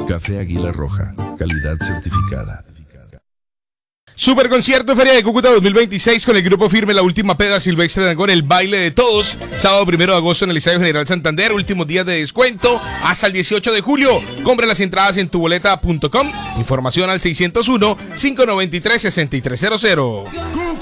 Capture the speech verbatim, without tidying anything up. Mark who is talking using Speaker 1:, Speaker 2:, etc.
Speaker 1: Café Águila Roja, calidad certificada.
Speaker 2: Super concierto Feria de Cúcuta dos mil veintiséis con el grupo Firme, La Última Peda, Silvestre Dangond, El Baile de Todos. Sábado primero de agosto en el Estadio General Santander. Últimos días de descuento hasta el dieciocho de julio. Compra las entradas en tuboleta punto com. Información al seiscientos uno, cinco noventa y tres, sesenta y tres cero cero.